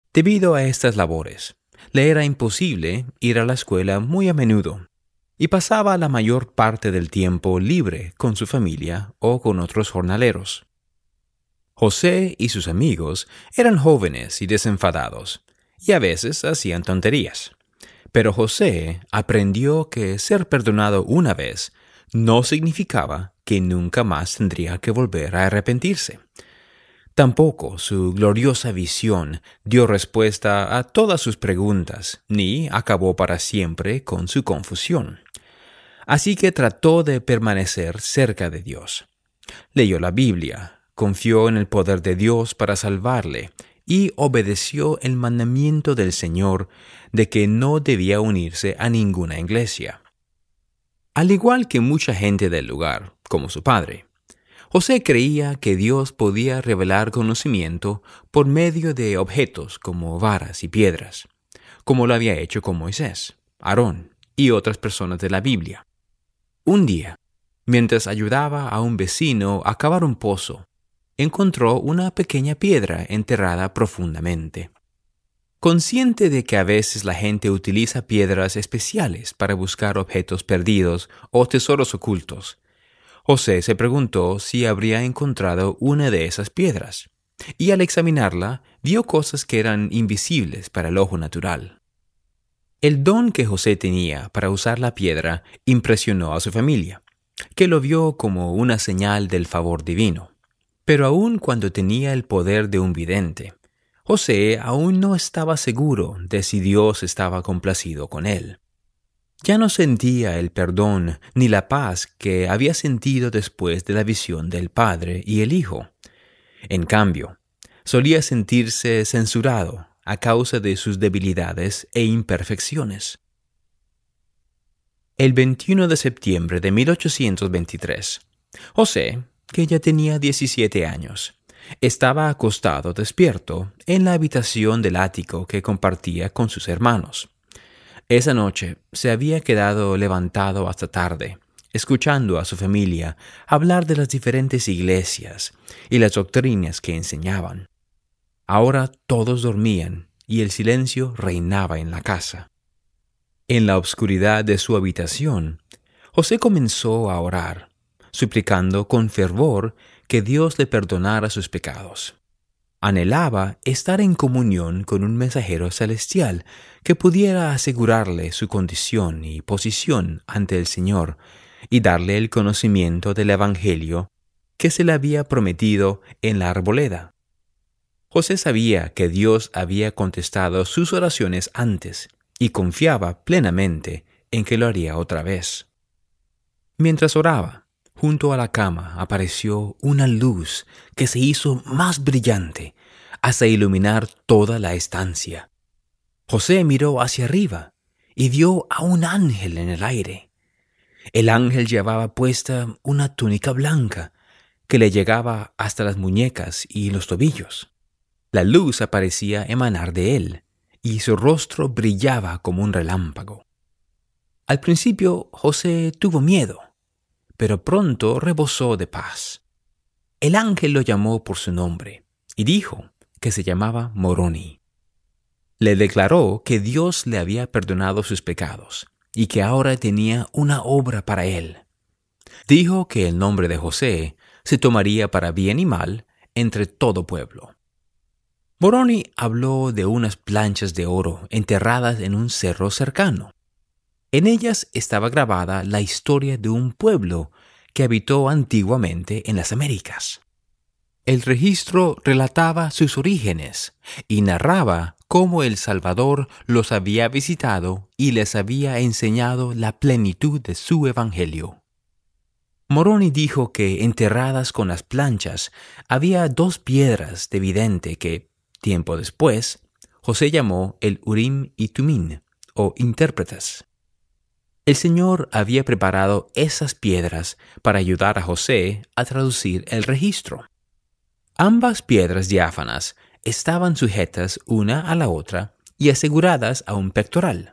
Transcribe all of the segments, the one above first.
Debido a estas labores, le era imposible ir a la escuela muy a menudo y pasaba la mayor parte del tiempo libre con su familia o con otros jornaleros. José y sus amigos eran jóvenes y desenfadados, y a veces hacían tonterías. Pero José aprendió que ser perdonado una vez no significaba que nunca más tendría que volver a arrepentirse. Tampoco su gloriosa visión dio respuesta a todas sus preguntas, ni acabó para siempre con su confusión. Así que trató de permanecer cerca de Dios. Leyó la Biblia, confió en el poder de Dios para salvarle y obedeció el mandamiento del Señor de que no debía unirse a ninguna iglesia. Al igual que mucha gente del lugar, como su padre, José creía que Dios podía revelar conocimiento por medio de objetos como varas y piedras, como lo había hecho con Moisés, Aarón y otras personas de la Biblia. Un día, mientras ayudaba a un vecino a cavar un pozo, encontró una pequeña piedra enterrada profundamente. Consciente de que a veces la gente utiliza piedras especiales para buscar objetos perdidos o tesoros ocultos, José se preguntó si habría encontrado una de esas piedras, y al examinarla vio cosas que eran invisibles para el ojo natural. El don que José tenía para usar la piedra impresionó a su familia, que lo vio como una señal del favor divino. Pero aun cuando tenía el poder de un vidente, José aún no estaba seguro de si Dios estaba complacido con él. Ya no sentía el perdón ni la paz que había sentido después de la visión del Padre y el Hijo. En cambio, solía sentirse censurado a causa de sus debilidades e imperfecciones. El 21 de septiembre de 1823, José, que ya tenía 17 años, estaba acostado despierto en la habitación del ático que compartía con sus hermanos. Esa noche se había quedado levantado hasta tarde, escuchando a su familia hablar de las diferentes iglesias y las doctrinas que enseñaban. Ahora todos dormían y el silencio reinaba en la casa. En la oscuridad de su habitación, José comenzó a orar, suplicando con fervor que Dios le perdonara sus pecados. Anhelaba estar en comunión con un mensajero celestial que pudiera asegurarle su condición y posición ante el Señor y darle el conocimiento del Evangelio que se le había prometido en la arboleda. José sabía que Dios había contestado sus oraciones antes y confiaba plenamente en que lo haría otra vez. Mientras oraba, junto a la cama apareció una luz que se hizo más brillante hasta iluminar toda la estancia. José miró hacia arriba y vio a un ángel en el aire. El ángel llevaba puesta una túnica blanca que le llegaba hasta las muñecas y los tobillos. La luz parecía emanar de él y su rostro brillaba como un relámpago. Al principio José tuvo miedo, pero pronto rebosó de paz. El ángel lo llamó por su nombre y dijo que se llamaba Moroni. Le declaró que Dios le había perdonado sus pecados y que ahora tenía una obra para él. Dijo que el nombre de José se tomaría para bien y mal entre todo pueblo. Moroni habló de unas planchas de oro enterradas en un cerro cercano. En ellas estaba grabada la historia de un pueblo que habitó antiguamente en las Américas. El registro relataba sus orígenes y narraba cómo el Salvador los había visitado y les había enseñado la plenitud de su evangelio. Moroni dijo que enterradas con las planchas había dos piedras de vidente que, tiempo después, José llamó el Urim y Tumim, o intérpretes. El Señor había preparado esas piedras para ayudar a José a traducir el registro. Ambas piedras diáfanas estaban sujetas una a la otra y aseguradas a un pectoral.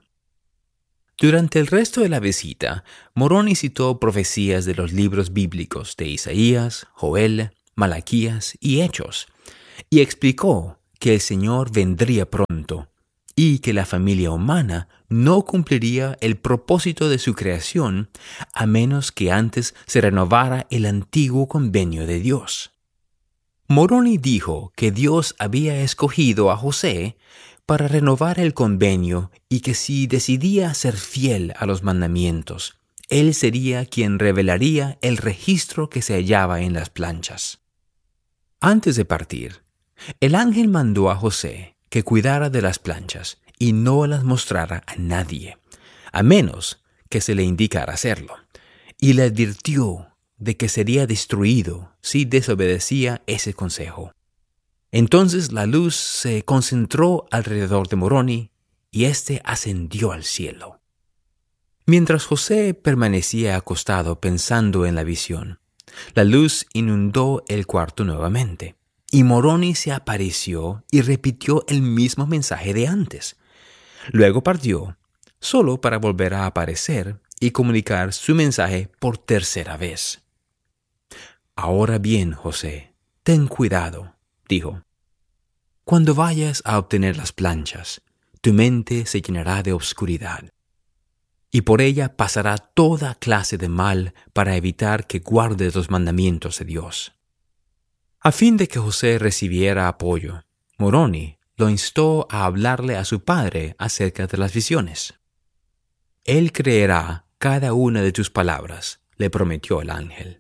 Durante el resto de la visita, Moroni citó profecías de los libros bíblicos de Isaías, Joel, Malaquías y Hechos, y explicó que el Señor vendría pronto y que la familia humana no cumpliría el propósito de su creación a menos que antes se renovara el antiguo convenio de Dios. Moroni dijo que Dios había escogido a José para renovar el convenio y que si decidía ser fiel a los mandamientos, él sería quien revelaría el registro que se hallaba en las planchas. Antes de partir, el ángel mandó a José que cuidara de las planchas y no las mostrara a nadie, a menos que se le indicara hacerlo, y le advirtió de que sería destruido si desobedecía ese consejo. Entonces la luz se concentró alrededor de Moroni y éste ascendió al cielo. Mientras José permanecía acostado pensando en la visión, la luz inundó el cuarto nuevamente, y Moroni se apareció y repitió el mismo mensaje de antes. Luego partió, solo para volver a aparecer y comunicar su mensaje por tercera vez. «Ahora bien, José, ten cuidado», dijo. «Cuando vayas a obtener las planchas, tu mente se llenará de obscuridad, y por ella pasará toda clase de mal para evitar que guardes los mandamientos de Dios». A fin de que José recibiera apoyo, Moroni lo instó a hablarle a su padre acerca de las visiones. «Él creerá cada una de tus palabras», le prometió el ángel.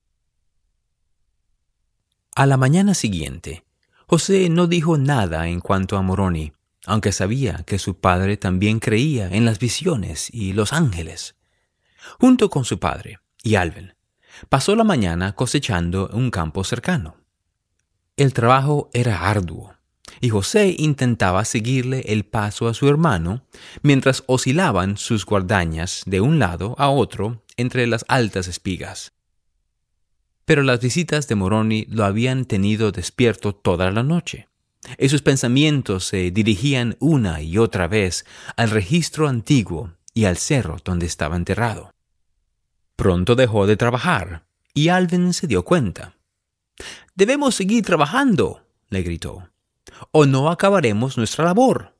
A la mañana siguiente, José no dijo nada en cuanto a Moroni, aunque sabía que su padre también creía en las visiones y los ángeles. Junto con su padre y Alvin, pasó la mañana cosechando en un campo cercano. El trabajo era arduo, y José intentaba seguirle el paso a su hermano mientras oscilaban sus guardañas de un lado a otro entre las altas espigas. Pero las visitas de Moroni lo habían tenido despierto toda la noche, y sus pensamientos se dirigían una y otra vez al registro antiguo y al cerro donde estaba enterrado. Pronto dejó de trabajar, y Alvin se dio cuenta. «Debemos seguir trabajando», le gritó, «o no acabaremos nuestra labor».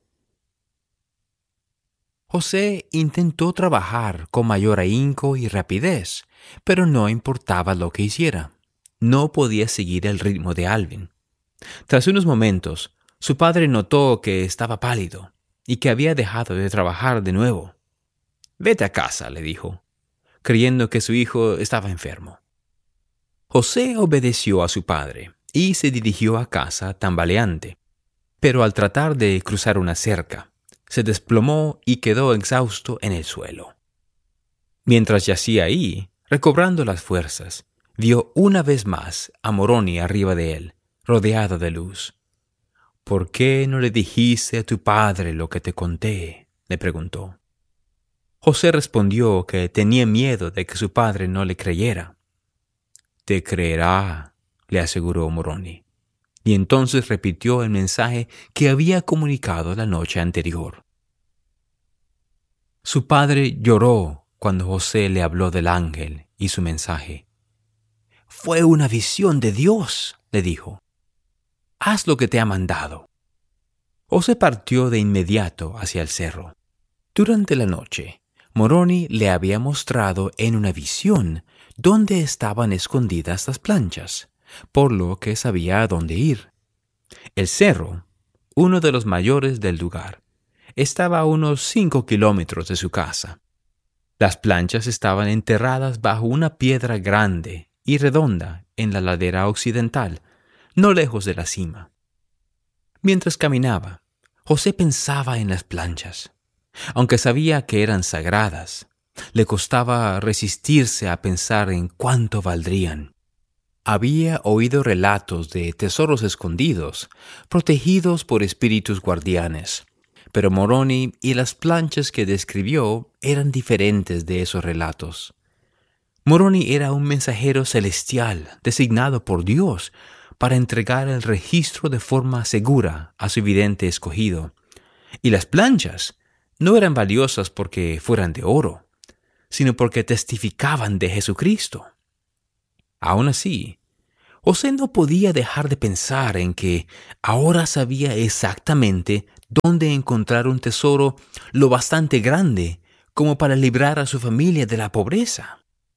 José intentó trabajar con mayor ahínco y rapidez, pero no importaba lo que hiciera. No podía seguir el ritmo de Alvin. Tras unos momentos, su padre notó que estaba pálido y que había dejado de trabajar de nuevo. «Vete a casa», le dijo, creyendo que su hijo estaba enfermo. José obedeció a su padre y se dirigió a casa tambaleante, pero al tratar de cruzar una cerca, se desplomó y quedó exhausto en el suelo. Mientras yacía ahí, recobrando las fuerzas, vio una vez más a Moroni arriba de él, rodeado de luz. «¿Por qué no le dijiste a tu padre lo que te conté?», le preguntó. José respondió que tenía miedo de que su padre no le creyera. «Te creerá», le aseguró Moroni, y entonces repitió el mensaje que había comunicado la noche anterior. Su padre lloró cuando José le habló del ángel y su mensaje. «Fue una visión de Dios», le dijo. «Haz lo que te ha mandado». José partió de inmediato hacia el cerro. Durante la noche, Moroni le había mostrado en una visión dónde estaban escondidas las planchas, por lo que sabía a dónde ir. El cerro, uno de los mayores del lugar, estaba a unos 5 kilómetros de su casa. Las planchas estaban enterradas bajo una piedra grande y redonda en la ladera occidental, no lejos de la cima. Mientras caminaba, José pensaba en las planchas. Aunque sabía que eran sagradas, le costaba resistirse a pensar en cuánto valdrían. Había oído relatos de tesoros escondidos, protegidos por espíritus guardianes, pero Moroni y las planchas que describió eran diferentes de esos relatos. Moroni era un mensajero celestial designado por Dios para entregar el registro de forma segura a su vidente escogido, y las planchas no eran valiosas porque fueran de oro, sino porque testificaban de Jesucristo. Aún así, José no podía dejar de pensar en que ahora sabía exactamente dónde encontrar un tesoro lo bastante grande como para librar a su familia de la pobreza.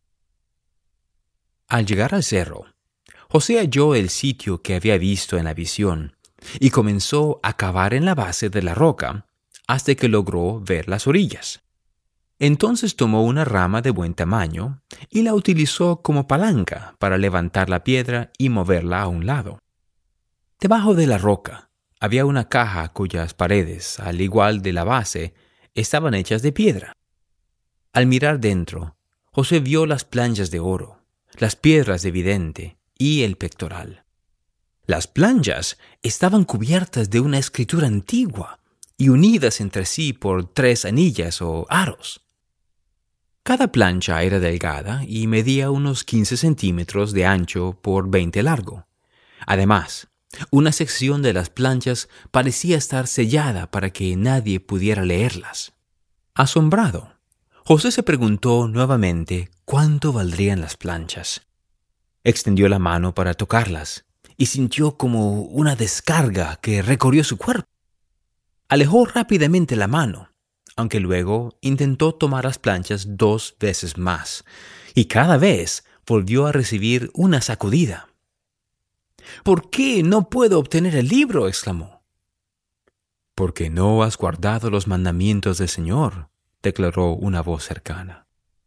Al llegar al cerro, José halló el sitio que había visto en la visión y comenzó a cavar en la base de la roca hasta que logró ver las orillas. Entonces tomó una rama de buen tamaño y la utilizó como palanca para levantar la piedra y moverla a un lado. Debajo de la roca había una caja cuyas paredes, al igual de la base, estaban hechas de piedra. Al mirar dentro, José vio las planchas de oro, las piedras de vidente y el pectoral. Las planchas estaban cubiertas de una escritura antigua y unidas entre sí por 3 anillas o aros. Cada plancha era delgada y medía unos 15 centímetros de ancho por 20 largo. Además, una sección de las planchas parecía estar sellada para que nadie pudiera leerlas. Asombrado, José se preguntó nuevamente cuánto valdrían las planchas. Extendió la mano para tocarlas y sintió como una descarga que recorrió su cuerpo. Alejó rápidamente la mano, aunque luego intentó tomar las planchas 2 veces más, y cada vez volvió a recibir una sacudida. «¿Por qué no puedo obtener el libro?», exclamó. «Porque no has guardado los mandamientos del Señor», declaró una voz cercana.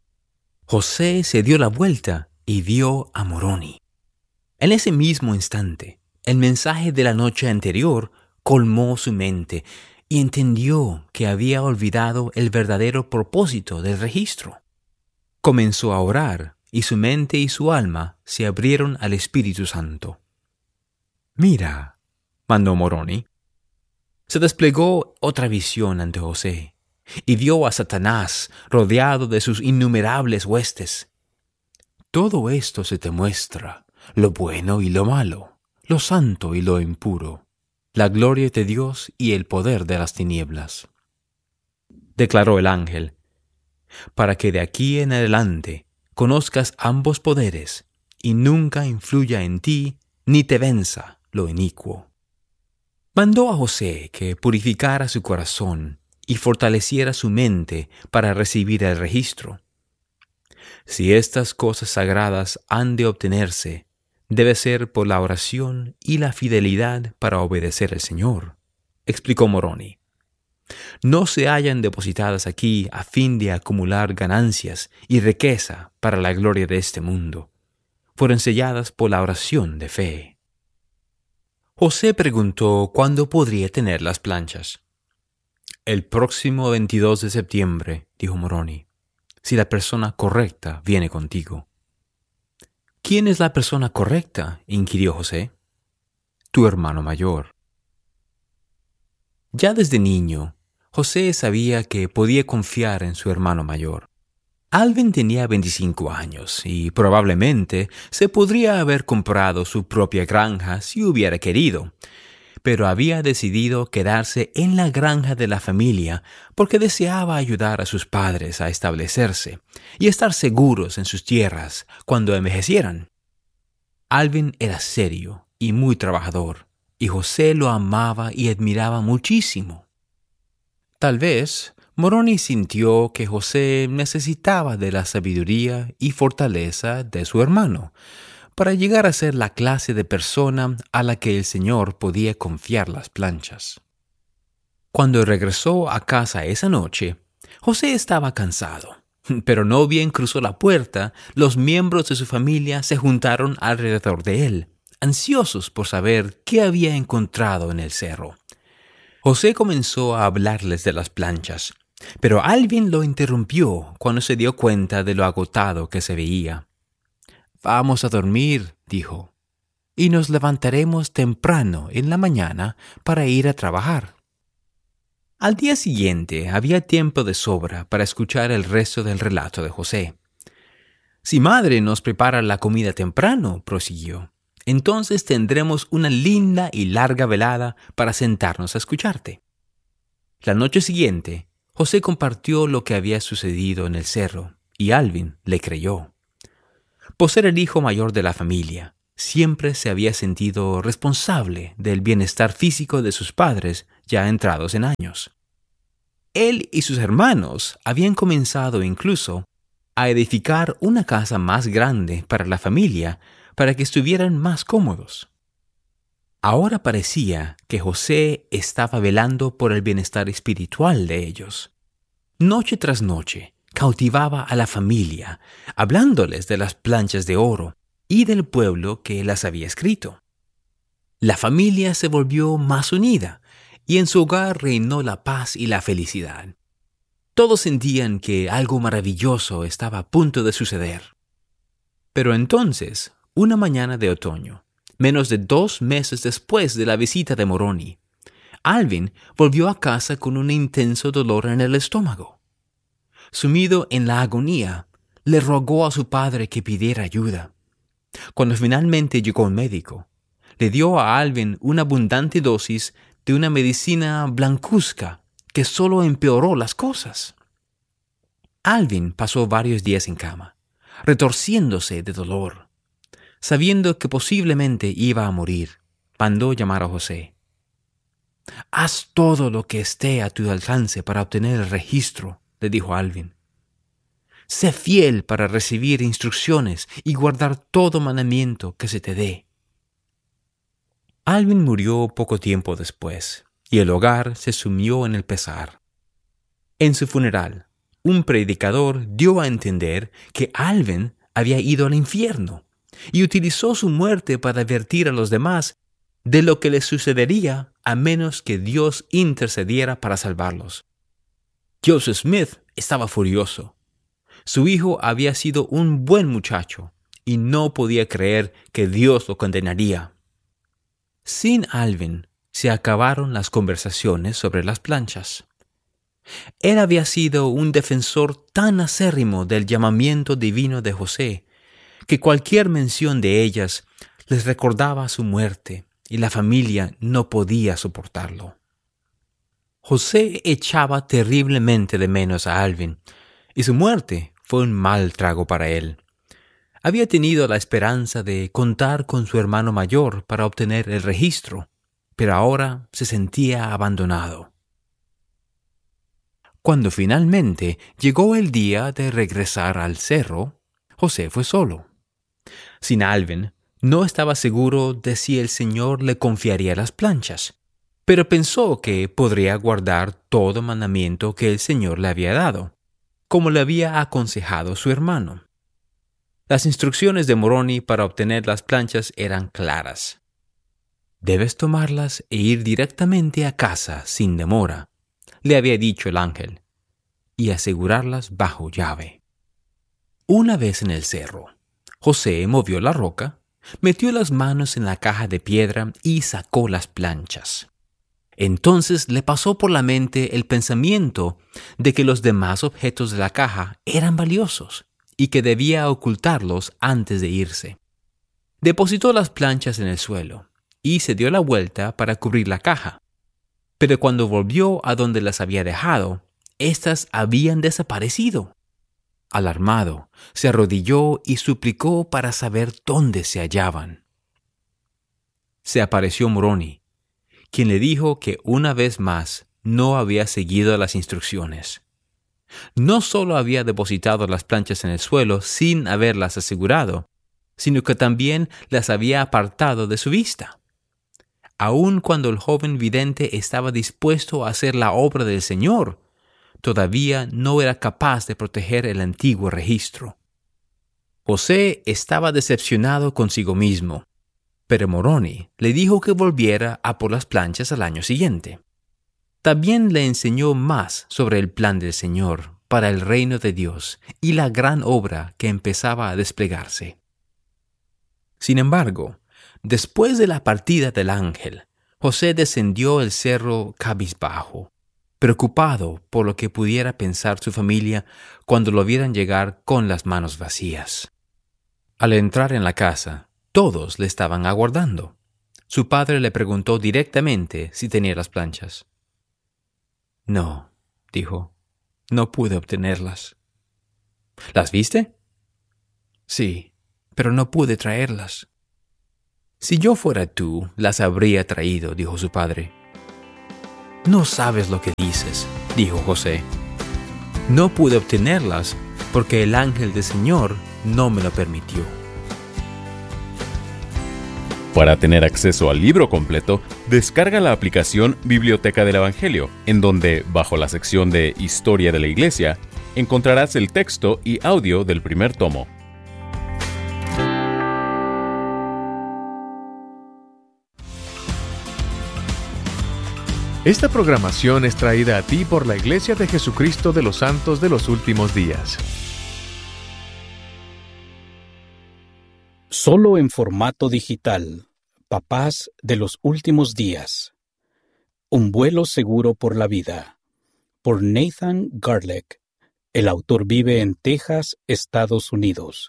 José se dio la vuelta y vio a Moroni. En ese mismo instante, el mensaje de la noche anterior colmó su mente y entendió que había olvidado el verdadero propósito del registro. Comenzó a orar y su mente y su alma se abrieron al Espíritu Santo. «Mira», mandó Moroni. Se desplegó otra visión ante José y vio a Satanás rodeado de sus innumerables huestes. «Todo esto se te muestra, lo bueno y lo malo, lo santo y lo impuro, la gloria de Dios y el poder de las tinieblas», declaró el ángel, «para que de aquí en adelante conozcas ambos poderes y nunca influya en ti ni te venza lo inicuo». Mandó a José que purificara su corazón y fortaleciera su mente para recibir el registro. Si estas cosas sagradas han de obtenerse, debe ser por la oración y la fidelidad para obedecer al Señor, explicó Moroni. No se hallan depositadas aquí a fin de acumular ganancias y riqueza para la gloria de este mundo. Fueron selladas por la oración de fe. José preguntó cuándo podría tener las planchas. «El próximo 22 de septiembre», dijo Moroni, «si la persona correcta viene contigo». «¿Quién es la persona correcta?», inquirió José. «Tu hermano mayor». Ya desde niño, José sabía que podía confiar en su hermano mayor. Alvin tenía 25 años y probablemente se podría haber comprado su propia granja si hubiera querido, pero había decidido quedarse en la granja de la familia porque deseaba ayudar a sus padres a establecerse y estar seguros en sus tierras cuando envejecieran. Alvin era serio y muy trabajador, y José lo amaba y admiraba muchísimo. Tal vez Moroni sintió que José necesitaba de la sabiduría y fortaleza de su hermano para llegar a ser la clase de persona a la que el Señor podía confiar las planchas. Cuando regresó a casa esa noche, José estaba cansado, pero no bien cruzó la puerta, los miembros de su familia se juntaron alrededor de él, ansiosos por saber qué había encontrado en el cerro. José comenzó a hablarles de las planchas, pero Alvin lo interrumpió cuando se dio cuenta de lo agotado que se veía. «Vamos a dormir», dijo, «y nos levantaremos temprano en la mañana para ir a trabajar». Al día siguiente había tiempo de sobra para escuchar el resto del relato de José. «Si madre nos prepara la comida temprano», prosiguió, «entonces tendremos una linda y larga velada para sentarnos a escucharte». La noche siguiente, José compartió lo que había sucedido en el cerro, y Alvin le creyó. Por ser el hijo mayor de la familia, siempre se había sentido responsable del bienestar físico de sus padres ya entrados en años. Él y sus hermanos habían comenzado incluso a edificar una casa más grande para la familia para que estuvieran más cómodos. Ahora parecía que José estaba velando por el bienestar espiritual de ellos. Noche tras noche cautivaba a la familia, hablándoles de las planchas de oro y del pueblo que las había escrito. La familia se volvió más unida y en su hogar reinó la paz y la felicidad. Todos sentían que algo maravilloso estaba a punto de suceder. Pero entonces, una mañana de otoño, menos de 2 meses después de la visita de Moroni, Alvin volvió a casa con un intenso dolor en el estómago. Sumido en la agonía, le rogó a su padre que pidiera ayuda. Cuando finalmente llegó un médico, le dio a Alvin una abundante dosis de una medicina blancuzca que solo empeoró las cosas. Alvin pasó varios días en cama, retorciéndose de dolor. Sabiendo que posiblemente iba a morir, mandó llamar a José. «Haz todo lo que esté a tu alcance para obtener el registro», le dijo Alvin. «Sé fiel para recibir instrucciones y guardar todo mandamiento que se te dé». Alvin murió poco tiempo después, y el hogar se sumió en el pesar. En su funeral, un predicador dio a entender que Alvin había ido al infierno y utilizó su muerte para advertir a los demás de lo que les sucedería a menos que Dios intercediera para salvarlos. Joseph Smith estaba furioso. Su hijo había sido un buen muchacho y no podía creer que Dios lo condenaría. Sin Alvin se acabaron las conversaciones sobre las planchas. Él había sido un defensor tan acérrimo del llamamiento divino de José que cualquier mención de ellas les recordaba su muerte y la familia no podía soportarlo. José echaba terriblemente de menos a Alvin y su muerte fue un mal trago para él. Había tenido la esperanza de contar con su hermano mayor para obtener el registro, pero ahora se sentía abandonado. Cuando finalmente llegó el día de regresar al cerro, José fue solo. Sin Alvin, no estaba seguro de si el Señor le confiaría las planchas, pero pensó que podría guardar todo mandamiento que el Señor le había dado, como le había aconsejado su hermano. Las instrucciones de Moroni para obtener las planchas eran claras. «Debes tomarlas e ir directamente a casa sin demora», le había dicho el ángel, «y asegurarlas bajo llave». Una vez en el cerro, José movió la roca, metió las manos en la caja de piedra y sacó las planchas. Entonces le pasó por la mente el pensamiento de que los demás objetos de la caja eran valiosos y que debía ocultarlos antes de irse. Depositó las planchas en el suelo y se dio la vuelta para cubrir la caja. Pero cuando volvió a donde las había dejado, éstas habían desaparecido. Alarmado, se arrodilló y suplicó para saber dónde se hallaban. Se apareció Moroni, quien le dijo que una vez más no había seguido las instrucciones. No solo había depositado las planchas en el suelo sin haberlas asegurado, sino que también las había apartado de su vista. Aun cuando el joven vidente estaba dispuesto a hacer la obra del Señor, todavía no era capaz de proteger el antiguo registro. José estaba decepcionado consigo mismo, pero Moroni le dijo que volviera a por las planchas al año siguiente. También le enseñó más sobre el plan del Señor para el reino de Dios y la gran obra que empezaba a desplegarse. Sin embargo, después de la partida del ángel, José descendió el cerro cabizbajo, preocupado por lo que pudiera pensar su familia cuando lo vieran llegar con las manos vacías. Al entrar en la casa, todos le estaban aguardando. Su padre le preguntó directamente si tenía las planchas. «No», dijo, «no pude obtenerlas». «¿Las viste?» «Sí, pero no pude traerlas». Si yo fuera tú, las habría traído, dijo su padre. No sabes lo que dices, dijo José. No pude obtenerlas porque el ángel del Señor no me lo permitió. Para tener acceso al libro completo, descarga la aplicación Biblioteca del Evangelio, en donde, bajo la sección de Historia de la Iglesia, encontrarás el texto y audio del primer tomo. Esta programación es traída a ti por la Iglesia de Jesucristo de los Santos de los Últimos Días. Solo en formato digital. Papás de los Últimos Días. Un vuelo seguro por la vida. Por Nathan Garlick. El autor vive en Texas, Estados Unidos.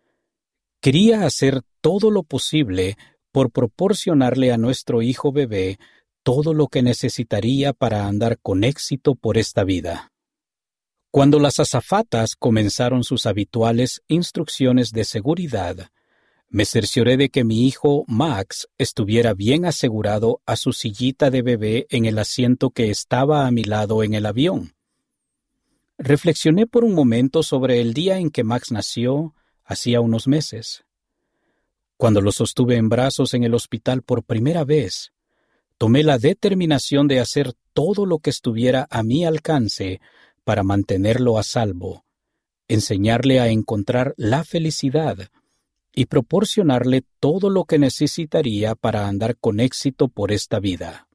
Quería hacer todo lo posible por proporcionarle a nuestro hijo bebé todo lo que necesitaría para andar con éxito por esta vida. Cuando las azafatas comenzaron sus habituales instrucciones de seguridad, me cercioré de que mi hijo Max estuviera bien asegurado a su sillita de bebé en el asiento que estaba a mi lado en el avión. Reflexioné por un momento sobre el día en que Max nació, hacía unos meses. Cuando lo sostuve en brazos en el hospital por primera vez, tomé la determinación de hacer todo lo que estuviera a mi alcance para mantenerlo a salvo, enseñarle a encontrar la felicidad y proporcionarle todo lo que necesitaría para andar con éxito por esta vida.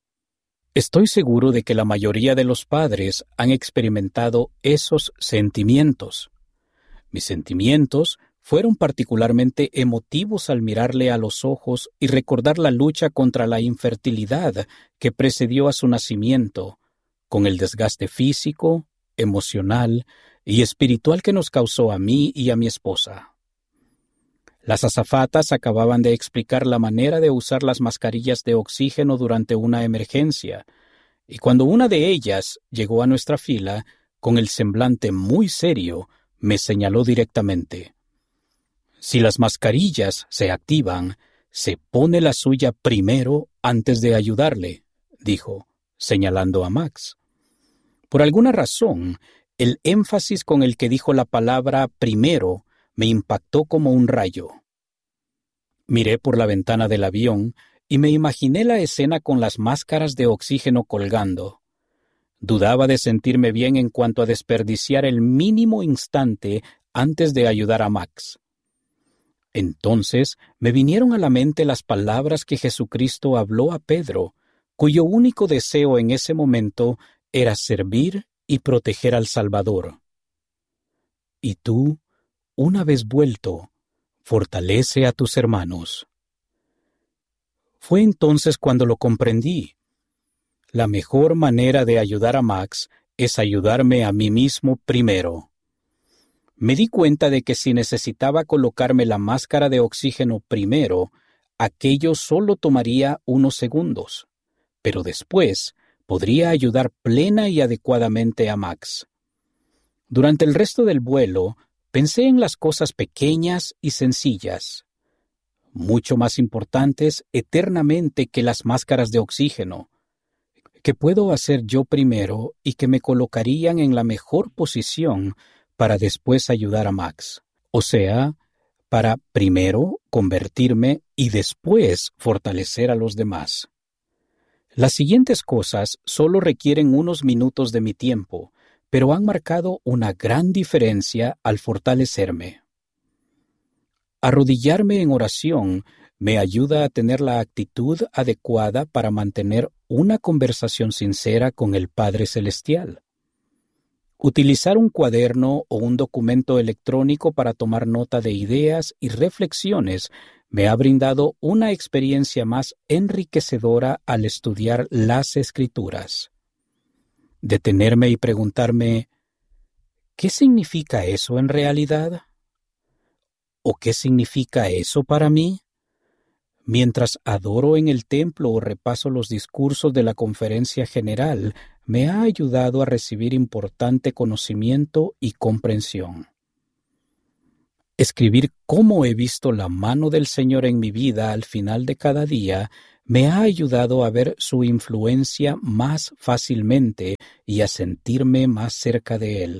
Estoy seguro de que la mayoría de los padres han experimentado esos sentimientos. Mis sentimientos fueron particularmente emotivos al mirarle a los ojos y recordar la lucha contra la infertilidad que precedió a su nacimiento, con el desgaste físico, emocional y espiritual que nos causó a mí y a mi esposa. Las azafatas acababan de explicar la manera de usar las mascarillas de oxígeno durante una emergencia, y cuando una de ellas llegó a nuestra fila, con el semblante muy serio, me señaló directamente. Si las mascarillas se activan, se pone la suya primero antes de ayudarle, dijo, señalando a Max. Por alguna razón, el énfasis con el que dijo la palabra primero me impactó como un rayo. Miré por la ventana del avión y me imaginé la escena con las máscaras de oxígeno colgando. Dudaba de sentirme bien en cuanto a desperdiciar el mínimo instante antes de ayudar a Max. Entonces me vinieron a la mente las palabras que Jesucristo habló a Pedro, cuyo único deseo en ese momento era servir y proteger al Salvador. Y tú, una vez vuelto, fortalece a tus hermanos. Fue entonces cuando lo comprendí. La mejor manera de ayudar a Max es ayudarme a mí mismo primero. Me di cuenta de que si necesitaba colocarme la máscara de oxígeno primero, aquello solo tomaría unos segundos, pero después podría ayudar plena y adecuadamente a Max. Durante el resto del vuelo, pensé en las cosas pequeñas y sencillas, mucho más importantes eternamente que las máscaras de oxígeno, que puedo hacer yo primero y que me colocarían en la mejor posición para después ayudar a Max. O sea, para primero convertirme y después fortalecer a los demás. Las siguientes cosas solo requieren unos minutos de mi tiempo, pero han marcado una gran diferencia al fortalecerme. Arrodillarme en oración me ayuda a tener la actitud adecuada para mantener una conversación sincera con el Padre Celestial. Utilizar un cuaderno o un documento electrónico para tomar nota de ideas y reflexiones me ha brindado una experiencia más enriquecedora al estudiar las Escrituras. Detenerme y preguntarme, ¿qué significa eso en realidad? ¿O qué significa eso para mí? Mientras adoro en el templo o repaso los discursos de la conferencia general, me ha ayudado a recibir importante conocimiento y comprensión. Escribir cómo he visto la mano del Señor en mi vida al final de cada día me ha ayudado a ver su influencia más fácilmente y a sentirme más cerca de Él.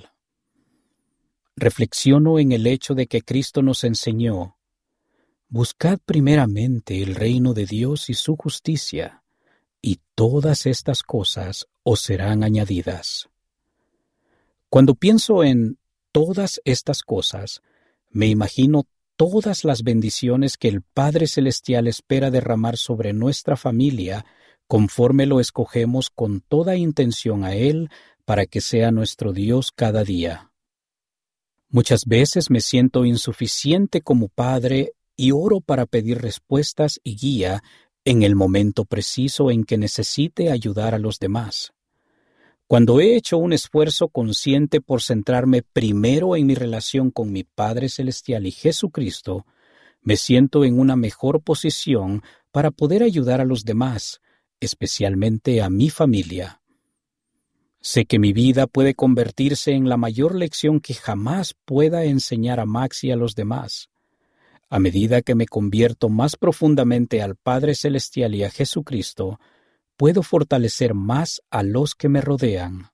Reflexiono en el hecho de que Cristo nos enseñó: buscad primeramente el reino de Dios y su justicia, y todas estas cosas os serán añadidas. Cuando pienso en todas estas cosas, me imagino todas las bendiciones que el Padre Celestial espera derramar sobre nuestra familia conforme lo escogemos con toda intención a Él para que sea nuestro Dios cada día. Muchas veces me siento insuficiente como padre y oro para pedir respuestas y guía en el momento preciso en que necesite ayudar a los demás. Cuando he hecho un esfuerzo consciente por centrarme primero en mi relación con mi Padre Celestial y Jesucristo, me siento en una mejor posición para poder ayudar a los demás, especialmente a mi familia. Sé que mi vida puede convertirse en la mayor lección que jamás pueda enseñar a Max y a los demás. A medida que me convierto más profundamente al Padre Celestial y a Jesucristo, puedo fortalecer más a los que me rodean.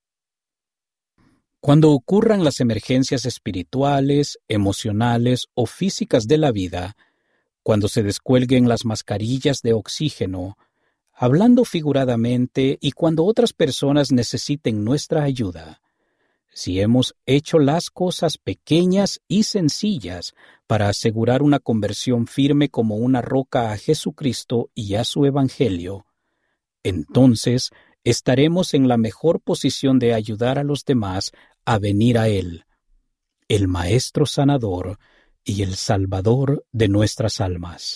Cuando ocurran las emergencias espirituales, emocionales o físicas de la vida, cuando se descuelguen las mascarillas de oxígeno, hablando figuradamente, y cuando otras personas necesiten nuestra ayuda, si hemos hecho las cosas pequeñas y sencillas para asegurar una conversión firme como una roca a Jesucristo y a su Evangelio, entonces estaremos en la mejor posición de ayudar a los demás a venir a Él, el Maestro Sanador y el Salvador de nuestras almas.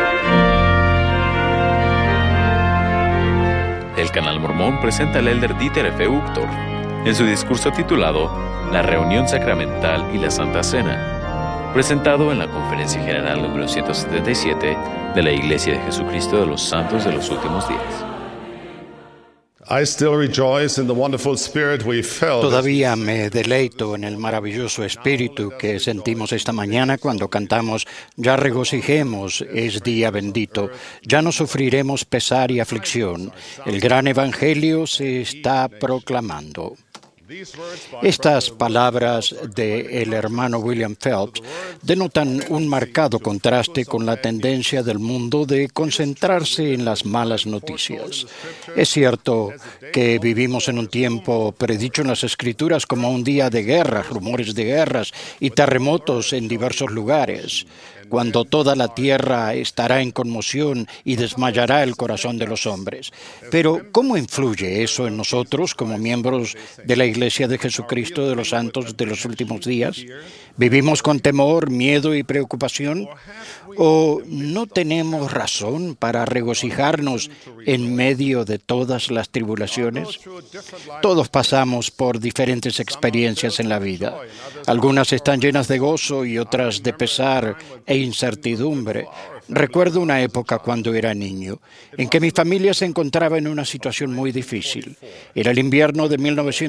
El Canal Mormón presenta al elder Dieter F. Uchtdorf en su discurso titulado La Reunión Sacramental y la Santa Cena, presentado en la Conferencia General número 177 de la Iglesia de Jesucristo de los Santos de los Últimos Días. Todavía me deleito en el maravilloso espíritu que sentimos esta mañana cuando cantamos: ya regocijemos, es día bendito, ya no sufriremos pesar y aflicción, el gran evangelio se está proclamando. Estas palabras del hermano William Phelps denotan un marcado contraste con la tendencia del mundo de concentrarse en las malas noticias. Es cierto que vivimos en un tiempo predicho en las Escrituras como un día de guerras, rumores de guerras y terremotos en diversos lugares, cuando toda la tierra estará en conmoción y desmayará el corazón de los hombres. Pero, ¿cómo influye eso en nosotros como miembros de la Iglesia de Jesucristo de los Santos de los Últimos Días? ¿Vivimos con temor, miedo y preocupación? ¿O no tenemos razón para regocijarnos en medio de todas las tribulaciones? Todos pasamos por diferentes experiencias en la vida. Algunas están llenas de gozo y otras de pesar e incertidumbre. Recuerdo una época cuando era niño, en que mi familia se encontraba en una situación muy difícil. Era el invierno de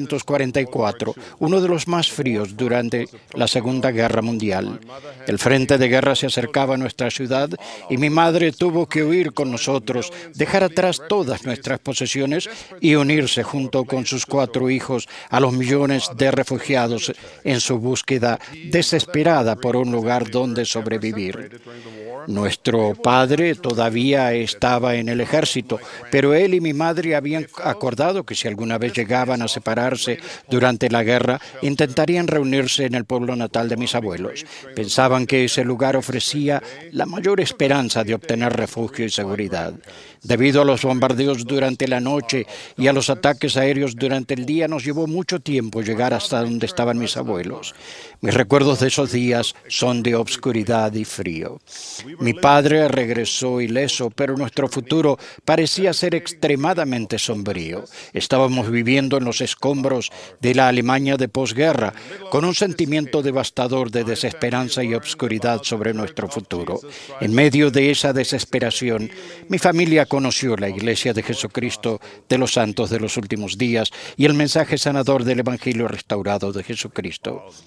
1944, uno de los más fríos durante la Segunda Guerra Mundial. El frente de guerra se acercaba a nuestra ciudad y mi madre tuvo que huir con nosotros, dejar atrás todas nuestras posesiones y unirse junto con sus 4 hijos a los millones de refugiados en su búsqueda desesperada por un lugar donde sobrevivir. Nuestro padre todavía estaba en el ejército, pero él y mi madre habían acordado que si alguna vez llegaban a separarse durante la guerra, intentarían reunirse en el pueblo natal de mis abuelos. Pensaban que ese lugar ofrecía la mayor esperanza de obtener refugio y seguridad. Debido a los bombardeos durante la noche y a los ataques aéreos durante el día, nos llevó mucho tiempo llegar hasta donde estaban mis abuelos. Mis recuerdos de esos días son de obscuridad y frío. Mi padre regresó ileso, pero nuestro futuro parecía ser extremadamente sombrío. Estábamos viviendo en los escombros de la Alemania de posguerra, con un sentimiento devastador de desesperanza y obscuridad sobre nuestro futuro. En medio de esa desesperación, mi familia conoció la Iglesia de Jesucristo de los Santos de los Últimos Días y el mensaje sanador del Evangelio restaurado de Jesucristo.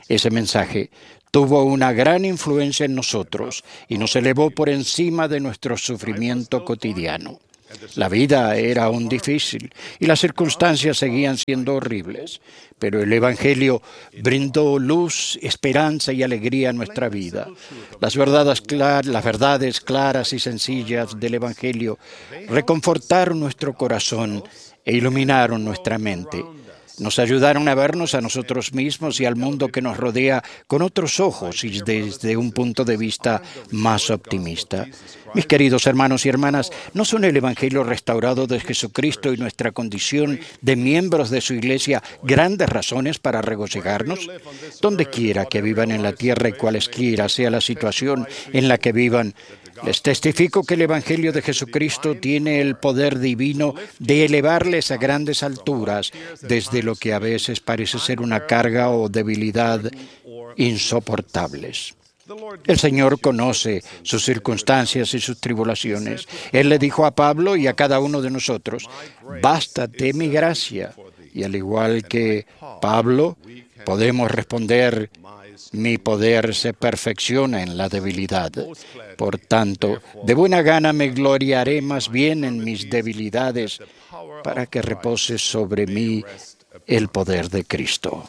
Ese mensaje tuvo una gran influencia en nosotros y nos elevó por encima de nuestro sufrimiento cotidiano. La vida era aún difícil y las circunstancias seguían siendo horribles, pero el Evangelio brindó luz, esperanza y alegría a nuestra vida. Las verdades claras y sencillas del Evangelio reconfortaron nuestro corazón e iluminaron nuestra mente. Nos ayudaron a vernos a nosotros mismos y al mundo que nos rodea con otros ojos y desde un punto de vista más optimista. Mis queridos hermanos y hermanas, ¿no son el Evangelio restaurado de Jesucristo y nuestra condición de miembros de su Iglesia grandes razones para regocijarnos? Donde quiera que vivan en la tierra y cualesquiera sea la situación en la que vivan, les testifico que el Evangelio de Jesucristo tiene el poder divino de elevarles a grandes alturas, desde lo que a veces parece ser una carga o debilidad insoportables. El Señor conoce sus circunstancias y sus tribulaciones. Él le dijo a Pablo y a cada uno de nosotros, bástate mi gracia. Y al igual que Pablo, podemos responder, mi poder se perfecciona en la debilidad. Por tanto, de buena gana me gloriaré más bien en mis debilidades para que repose sobre mí el poder de Cristo.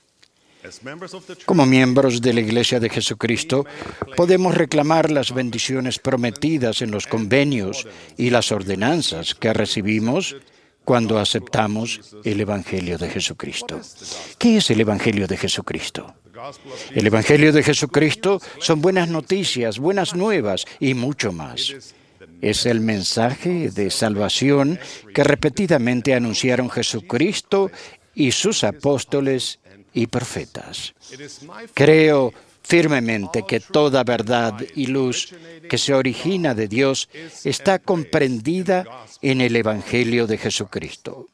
Como miembros de la Iglesia de Jesucristo, podemos reclamar las bendiciones prometidas en los convenios y las ordenanzas que recibimos cuando aceptamos el Evangelio de Jesucristo. ¿Qué es el Evangelio de Jesucristo? El Evangelio de Jesucristo son buenas noticias, buenas nuevas y mucho más. Es el mensaje de salvación que repetidamente anunciaron Jesucristo y sus apóstoles y profetas. Creo firmemente que toda verdad y luz que se origina de Dios está comprendida en el Evangelio de Jesucristo.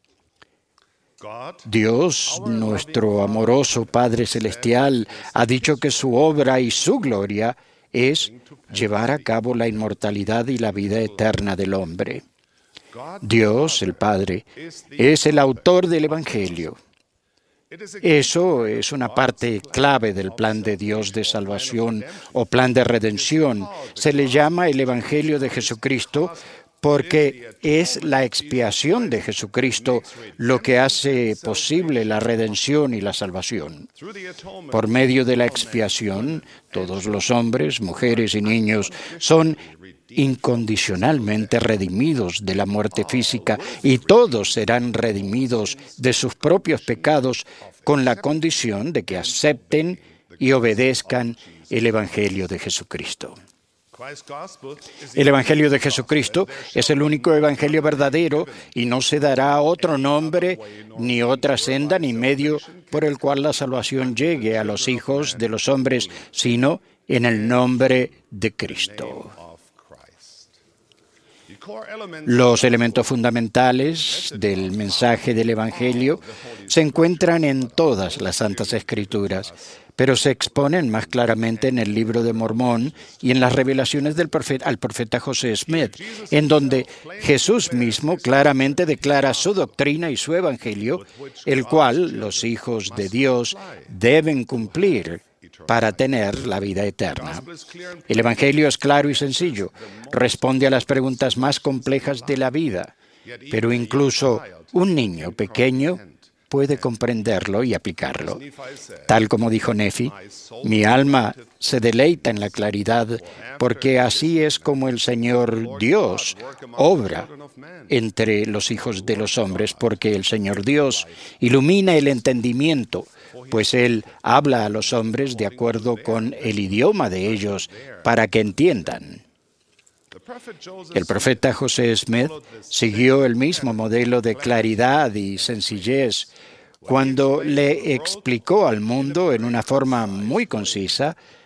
Dios, nuestro amoroso Padre Celestial, ha dicho que su obra y su gloria es llevar a cabo la inmortalidad y la vida eterna del hombre. Dios, el Padre, es el autor del Evangelio. Eso es una parte clave del plan de Dios de salvación o plan de redención. Se le llama el Evangelio de Jesucristo porque es la expiación de Jesucristo lo que hace posible la redención y la salvación. Por medio de la expiación, todos los hombres, mujeres y niños son incondicionalmente redimidos de la muerte física y todos serán redimidos de sus propios pecados con la condición de que acepten y obedezcan el Evangelio de Jesucristo. El Evangelio de Jesucristo es el único Evangelio verdadero y no se dará otro nombre, ni otra senda, ni medio por el cual la salvación llegue a los hijos de los hombres, sino en el nombre de Cristo. Los elementos fundamentales del mensaje del Evangelio se encuentran en todas las Santas Escrituras, pero se exponen más claramente en el Libro de Mormón y en las revelaciones al profeta José Smith, en donde Jesús mismo claramente declara su doctrina y su Evangelio, el cual los hijos de Dios deben cumplir para tener la vida eterna. El Evangelio es claro y sencillo, responde a las preguntas más complejas de la vida, pero incluso un niño pequeño puede comprenderlo y aplicarlo. Tal como dijo Nefi, mi alma se deleita en la claridad porque así es como el Señor Dios obra entre los hijos de los hombres, porque el Señor Dios ilumina el entendimiento, pues Él habla a los hombres de acuerdo con el idioma de ellos para que entiendan. El profeta José Smith siguió el mismo modelo de claridad y sencillez cuando le explicó al mundo en una forma muy concisa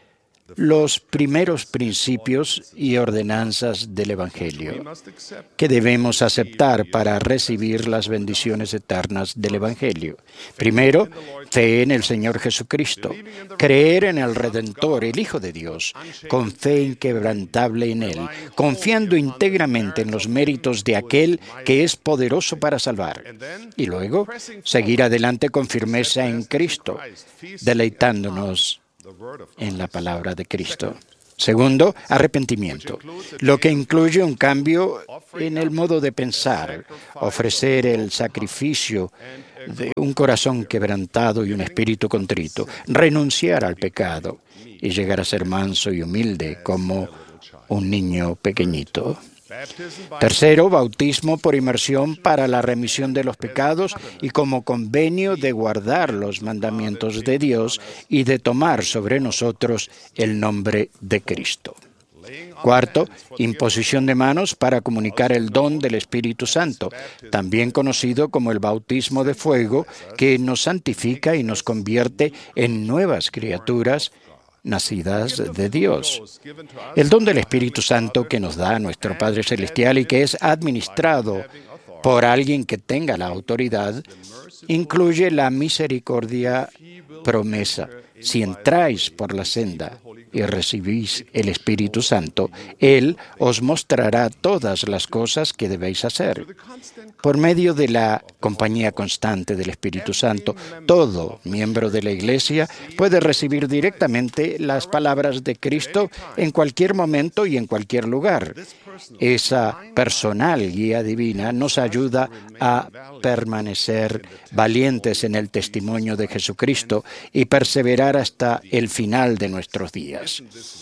los primeros principios y ordenanzas del Evangelio que debemos aceptar para recibir las bendiciones eternas del Evangelio. Primero, fe en el Señor Jesucristo, creer en el Redentor, el Hijo de Dios, con fe inquebrantable en Él, confiando íntegramente en los méritos de aquel que es poderoso para salvar. Y luego, seguir adelante con firmeza en Cristo, deleitándonos en la palabra de Cristo. Segundo, arrepentimiento, lo que incluye un cambio en el modo de pensar, ofrecer el sacrificio de un corazón quebrantado y un espíritu contrito, renunciar al pecado y llegar a ser manso y humilde como un niño pequeñito. Tercero, bautismo por inmersión para la remisión de los pecados y como convenio de guardar los mandamientos de Dios y de tomar sobre nosotros el nombre de Cristo. Cuarto, imposición de manos para comunicar el don del Espíritu Santo, también conocido como el bautismo de fuego, que nos santifica y nos convierte en nuevas criaturas nacidas de Dios. El don del Espíritu Santo que nos da nuestro Padre Celestial y que es administrado por alguien que tenga la autoridad, incluye la misericordia promesa. Si entráis por la senda y recibís el Espíritu Santo, Él os mostrará todas las cosas que debéis hacer. Por medio de la compañía constante del Espíritu Santo, todo miembro de la Iglesia puede recibir directamente las palabras de Cristo en cualquier momento y en cualquier lugar. Esa personal guía divina nos ayuda a permanecer valientes en el testimonio de Jesucristo y perseverar hasta el final de nuestros días.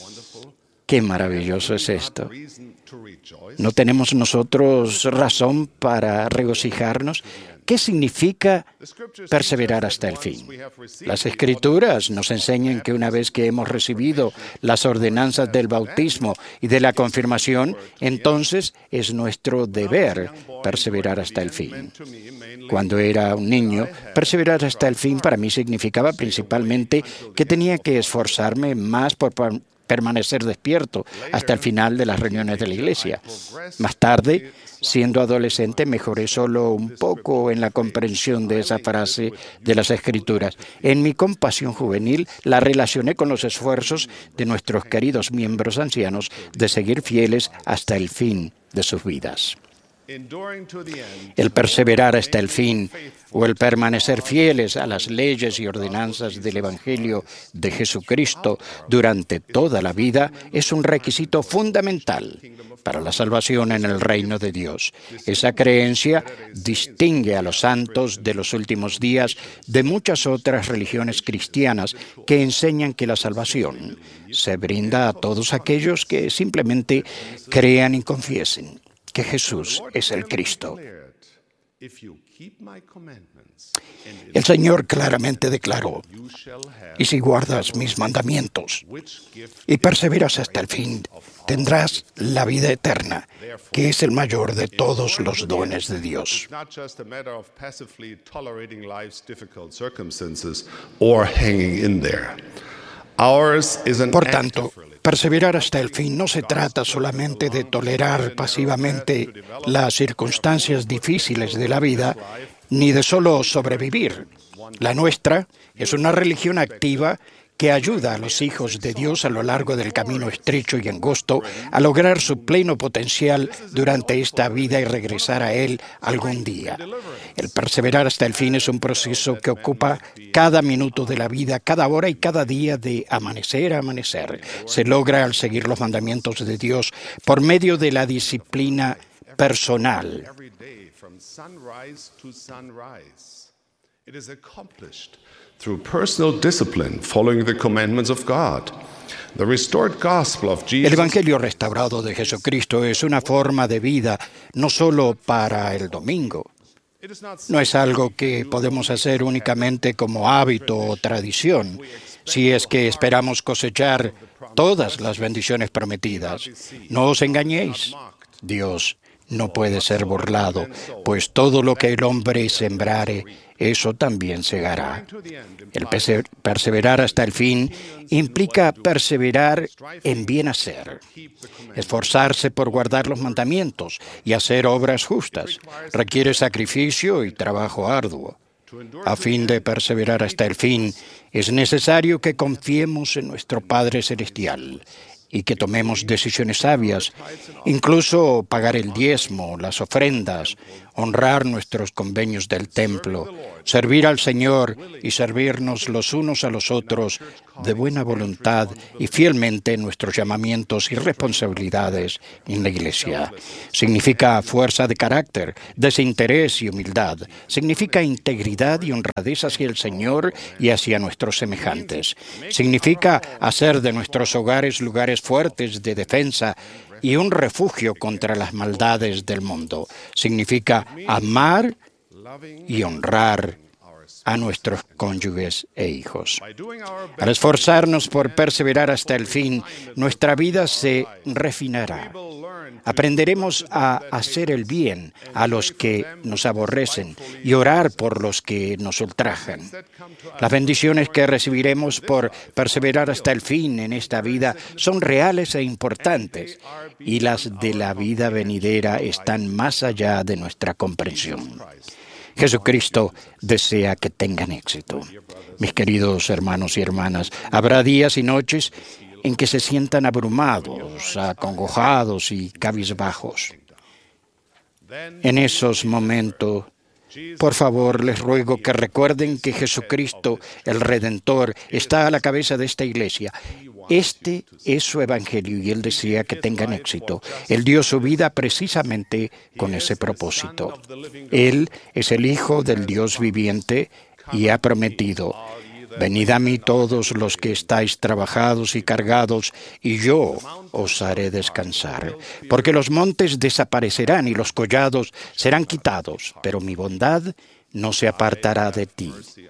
¡Qué maravilloso es esto! ¿No tenemos nosotros razón para regocijarnos? ¿Qué significa perseverar hasta el fin? Las Escrituras nos enseñan que una vez que hemos recibido las ordenanzas del bautismo y de la confirmación, entonces es nuestro deber perseverar hasta el fin. Cuando era un niño, perseverar hasta el fin para mí significaba principalmente que tenía que esforzarme más por permanecer despierto hasta el final de las reuniones de la iglesia. Más tarde, siendo adolescente, mejoré solo un poco en la comprensión de esa frase de las Escrituras. En mi compasión juvenil la relacioné con los esfuerzos de nuestros queridos miembros ancianos de seguir fieles hasta el fin de sus vidas. El perseverar hasta el fin o el permanecer fieles a las leyes y ordenanzas del Evangelio de Jesucristo durante toda la vida es un requisito fundamental para la salvación en el reino de Dios. Esa creencia distingue a los santos de los últimos días de muchas otras religiones cristianas que enseñan que la salvación se brinda a todos aquellos que simplemente crean y confiesen que Jesús es el Cristo. El Señor claramente declaró: y si guardas mis mandamientos y perseveras hasta el fin, tendrás la vida eterna, que es el mayor de todos los dones de Dios. Por tanto, perseverar hasta el fin no se trata solamente de tolerar pasivamente las circunstancias difíciles de la vida, ni de solo sobrevivir. La nuestra es una religión activa que ayuda a los hijos de Dios a lo largo del camino estrecho y angosto a lograr su pleno potencial durante esta vida y regresar a Él algún día. El perseverar hasta el fin es un proceso que ocupa cada minuto de la vida, cada hora y cada día de amanecer a amanecer. Se logra al seguir los mandamientos de Dios por medio de la disciplina personal. It is accomplished through personal discipline, following the commandments of God. The restored gospel of Jesus. El Evangelio restaurado de Jesucristo es una forma de vida no solo para el domingo. No es algo que podemos hacer únicamente como hábito o tradición, si es que esperamos cosechar todas las bendiciones prometidas. No os engañéis. Dios no puede ser burlado, pues todo lo que el hombre sembrare, eso también segará. El perseverar hasta el fin implica perseverar en bien hacer, esforzarse por guardar los mandamientos y hacer obras justas. Requiere sacrificio y trabajo arduo. A fin de perseverar hasta el fin, es necesario que confiemos en nuestro Padre Celestial y que tomemos decisiones sabias, incluso pagar el diezmo, las ofrendas, honrar nuestros convenios del templo, servir al Señor y servirnos los unos a los otros de buena voluntad y fielmente en nuestros llamamientos y responsabilidades en la Iglesia. Significa fuerza de carácter, desinterés y humildad. Significa integridad y honradez hacia el Señor y hacia nuestros semejantes. Significa hacer de nuestros hogares lugares fuertes de defensa y un refugio contra las maldades del mundo. Significa amar y honrar a nuestros cónyuges e hijos. Al esforzarnos por perseverar hasta el fin, nuestra vida se refinará. Aprenderemos a hacer el bien a los que nos aborrecen y orar por los que nos ultrajan. Las bendiciones que recibiremos por perseverar hasta el fin en esta vida son reales e importantes, y las de la vida venidera están más allá de nuestra comprensión. Jesucristo desea que tengan éxito. Mis queridos hermanos y hermanas, habrá días y noches en que se sientan abrumados, acongojados y cabizbajos. En esos momentos, por favor, les ruego que recuerden que Jesucristo, el Redentor, está a la cabeza de esta iglesia. Este es su evangelio y Él desea que tengan éxito. Él dio su vida precisamente con ese propósito. Él es el Hijo del Dios viviente y ha prometido: venid a mí todos los que estáis trabajados y cargados, y yo os haré descansar. Porque los montes desaparecerán y los collados serán quitados, pero mi bondad no se apartará de ti.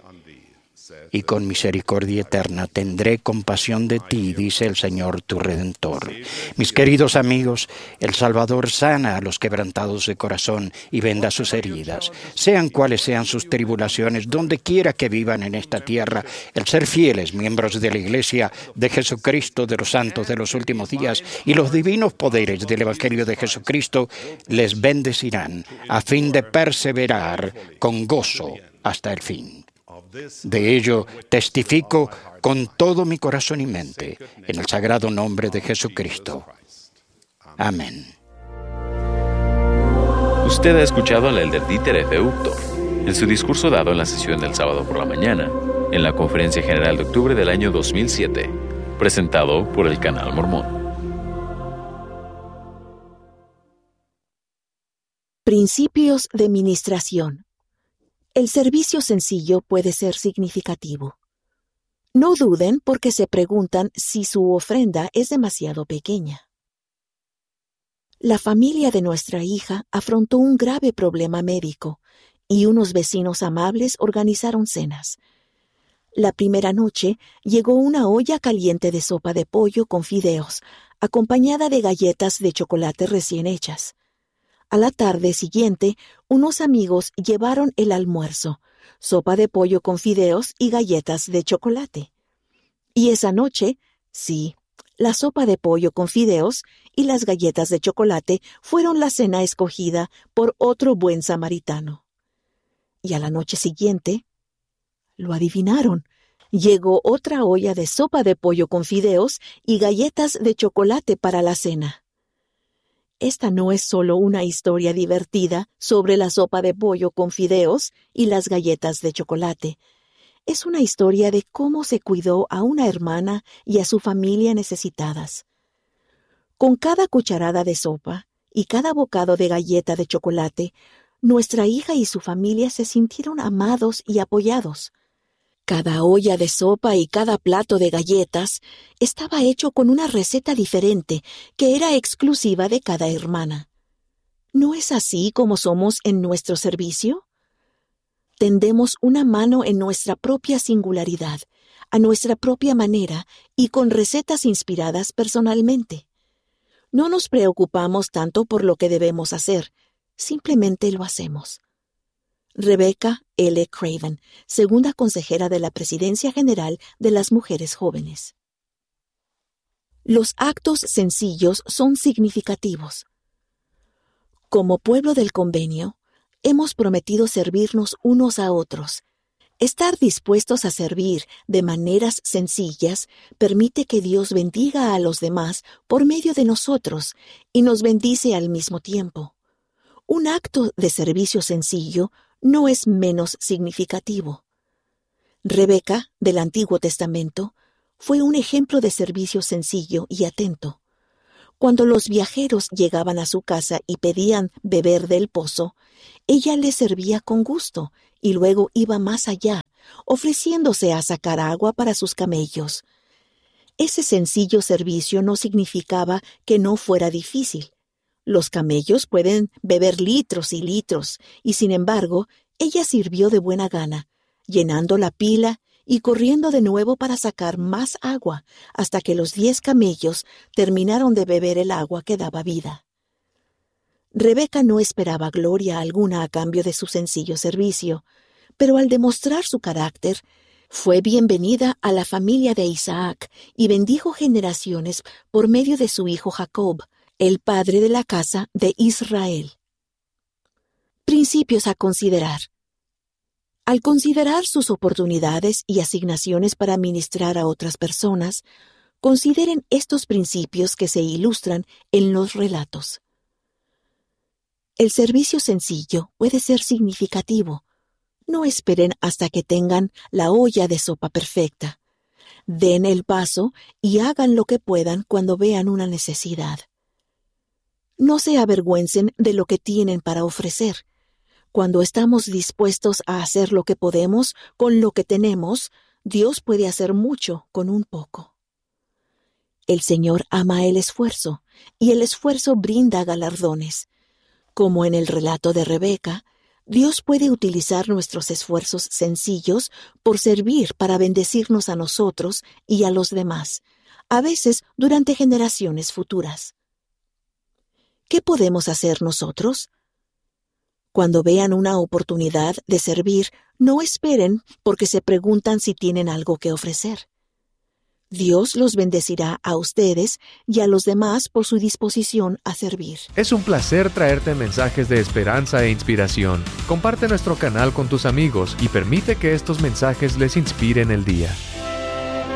Y con misericordia eterna tendré compasión de ti, dice el Señor tu Redentor. Mis queridos amigos, el Salvador sana a los quebrantados de corazón y venda sus heridas. Sean cuales sean sus tribulaciones, donde quiera que vivan en esta tierra, el ser fieles miembros de la Iglesia de Jesucristo de los santos de los últimos días y los divinos poderes del Evangelio de Jesucristo les bendecirán a fin de perseverar con gozo hasta el fin. De ello testifico con todo mi corazón y mente, en el sagrado nombre de Jesucristo. Amén. Usted ha escuchado al elder Dieter F. Uchtdorf en su discurso dado en la sesión del sábado por la mañana, en la Conferencia General de octubre del año 2007, presentado por el Canal Mormón. Principios de ministración. El servicio sencillo puede ser significativo. No duden porque se preguntan si su ofrenda es demasiado pequeña. La familia de nuestra hija afrontó un grave problema médico y unos vecinos amables organizaron cenas. La primera noche llegó una olla caliente de sopa de pollo con fideos, acompañada de galletas de chocolate recién hechas. A la tarde siguiente, unos amigos llevaron el almuerzo, sopa de pollo con fideos y galletas de chocolate. Y esa noche, sí, la sopa de pollo con fideos y las galletas de chocolate fueron la cena escogida por otro buen samaritano. Y a la noche siguiente, lo adivinaron, llegó otra olla de sopa de pollo con fideos y galletas de chocolate para la cena. Esta no es solo una historia divertida sobre la sopa de pollo con fideos y las galletas de chocolate. Es una historia de cómo se cuidó a una hermana y a su familia necesitadas. Con cada cucharada de sopa y cada bocado de galleta de chocolate, nuestra hija y su familia se sintieron amados y apoyados. Cada olla de sopa y cada plato de galletas estaba hecho con una receta diferente que era exclusiva de cada hermana. ¿No es así como somos en nuestro servicio? Tendemos una mano en nuestra propia singularidad, a nuestra propia manera y con recetas inspiradas personalmente. No nos preocupamos tanto por lo que debemos hacer, simplemente lo hacemos. Rebecca L. Craven, segunda consejera de la Presidencia General de las Mujeres Jóvenes. Los actos sencillos son significativos. Como pueblo del convenio, hemos prometido servirnos unos a otros. Estar dispuestos a servir de maneras sencillas permite que Dios bendiga a los demás por medio de nosotros y nos bendice al mismo tiempo. Un acto de servicio sencillo no es menos significativo. Rebeca, del Antiguo Testamento, fue un ejemplo de servicio sencillo y atento. Cuando los viajeros llegaban a su casa y pedían beber del pozo, ella les servía con gusto y luego iba más allá, ofreciéndose a sacar agua para sus camellos. Ese sencillo servicio no significaba que no fuera difícil. Los camellos pueden beber litros y litros, y sin embargo, ella sirvió de buena gana, llenando la pila y corriendo de nuevo para sacar más agua, hasta que los 10 camellos terminaron de beber el agua que daba vida. Rebeca no esperaba gloria alguna a cambio de su sencillo servicio, pero al demostrar su carácter, fue bienvenida a la familia de Isaac y bendijo generaciones por medio de su hijo Jacob, el padre de la casa de Israel. Principios a considerar. Al considerar sus oportunidades y asignaciones para ministrar a otras personas, consideren estos principios que se ilustran en los relatos. El servicio sencillo puede ser significativo. No esperen hasta que tengan la olla de sopa perfecta. Den el paso y hagan lo que puedan cuando vean una necesidad. No se avergüencen de lo que tienen para ofrecer. Cuando estamos dispuestos a hacer lo que podemos con lo que tenemos, Dios puede hacer mucho con un poco. El Señor ama el esfuerzo, y el esfuerzo brinda galardones. Como en el relato de Rebeca, Dios puede utilizar nuestros esfuerzos sencillos por servir para bendecirnos a nosotros y a los demás, a veces durante generaciones futuras. ¿Qué podemos hacer nosotros? Cuando vean una oportunidad de servir, no esperen porque se preguntan si tienen algo que ofrecer. Dios los bendecirá a ustedes y a los demás por su disposición a servir. Es un placer traerte mensajes de esperanza e inspiración. Comparte nuestro canal con tus amigos y permite que estos mensajes les inspiren el día.